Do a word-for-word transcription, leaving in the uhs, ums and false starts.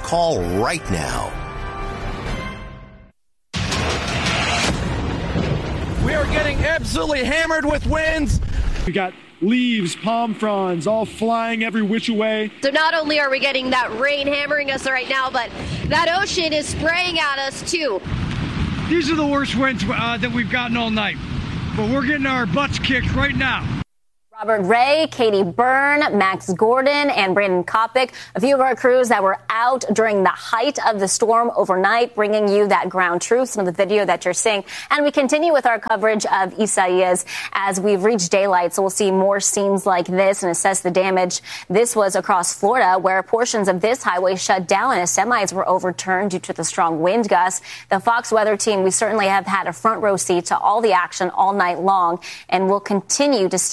Call right now. We are getting absolutely hammered with winds. We got leaves, palm fronds, all flying every which way. So not only are we getting that rain hammering us right now, but that ocean is spraying at us too. These are the worst winds uh, that we've gotten all night, but we're getting our butts kicked right now. Robert Ray, Katie Byrne, Max Gordon, and Brandon Kopic, a few of our crews that were out during the height of the storm overnight, bringing you that ground truth, some of the video that you're seeing. And we continue with our coverage of Isaias as we've reached daylight, so we'll see more scenes like this and assess the damage. This was across Florida, where portions of this highway shut down and semis were overturned due to the strong wind gusts. The Fox Weather team, we certainly have had a front row seat to all the action all night long, and will continue to stay